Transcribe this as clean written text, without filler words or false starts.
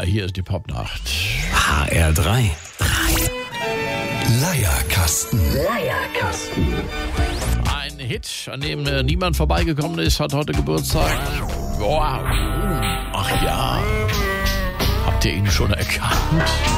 hier ist die Popnacht. HR3. Leierkasten. Ein Hit, an dem niemand vorbeigekommen ist, hat heute Geburtstag. Wow. Ach ja. Habt ihr ihn schon erkannt?